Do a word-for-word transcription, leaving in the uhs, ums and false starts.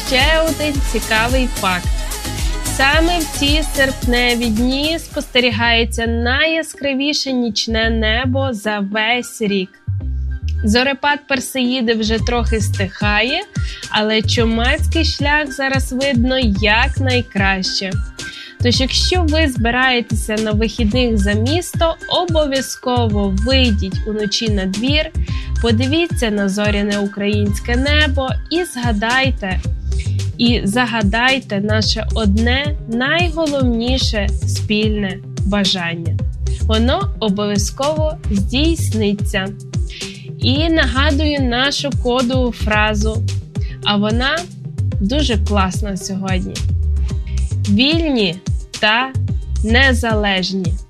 ще один цікавий факт. Саме в ці серпневі дні спостерігається найяскравіше нічне небо за весь рік. Зорепад Персеїди вже трохи стихає, але чумацький шлях зараз видно якнайкраще. Тож, якщо ви збираєтеся на вихідних за місто, обов'язково вийдіть уночі на двір, подивіться на зоряне українське небо і згадайте, і загадайте наше одне найголовніше спільне бажання. Воно обов'язково здійсниться. І нагадую нашу кодову фразу, а вона дуже класна сьогодні. Вільні та незалежні.